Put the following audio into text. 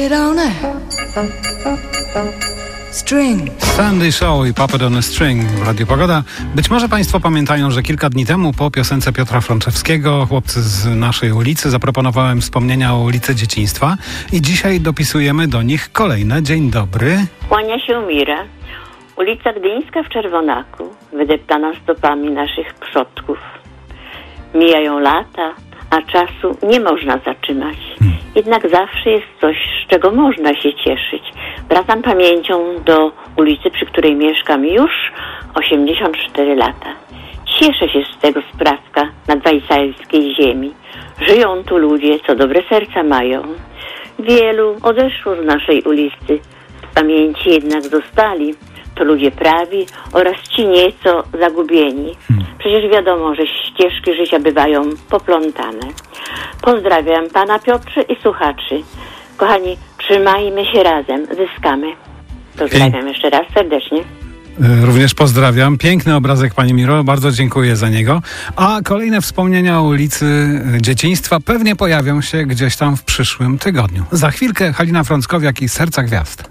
Sandy Shaw i Puppet on a String w Radiu Pogoda. Być może Państwo pamiętają, że kilka dni temu po piosence Piotra Frączewskiego, Chłopcy z naszej ulicy, zaproponowałem wspomnienia o ulicy dzieciństwa i dzisiaj dopisujemy do nich kolejne. Dzień dobry. Kłania się Mira. Ulica Gdyńska w Czerwonaku, wydeptana stopami naszych przodków. Mijają lata, a czasu nie można zatrzymać. Jednak zawsze jest coś, z czego można się cieszyć. Wracam pamięcią do ulicy, przy której mieszkam już 84 lata. Cieszę się z tego sprawka nadwajsalskiej ziemi. Żyją tu ludzie, co dobre serca mają. Wielu odeszło z naszej ulicy. W pamięci jednak zostali to ludzie prawi oraz ci nieco zagubieni. Przecież wiadomo, że ścieżki życia bywają poplątane. Pozdrawiam pana Piotrze i słuchaczy. Kochani, trzymajmy się razem, zyskamy. Pozdrawiam jeszcze raz serdecznie. Również pozdrawiam. Piękny obrazek, pani Miro. Bardzo dziękuję za niego. A kolejne wspomnienia o ulicy dzieciństwa pewnie pojawią się gdzieś tam w przyszłym tygodniu. Za chwilkę Halina Frąckowiak i Serca Gwiazd.